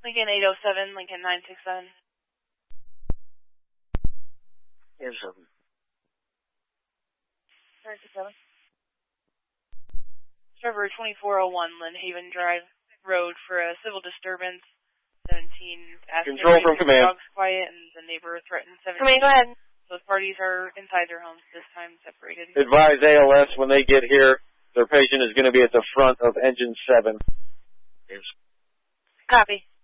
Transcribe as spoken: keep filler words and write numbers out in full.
Lincoln eight oh seven, Lincoln nine six seven. Yes, seven. nine six seven. Trevor twenty-four oh one, Lynn Haven Drive Road for a civil disturbance. seventeen. Control from command. Dog's quiet and the neighbor threatened seventeen. Command, go ahead. Both parties are inside their homes, this time separated. Advise A L S when they get here, their patient is going to be at the front of engine seven. Yes. Copy.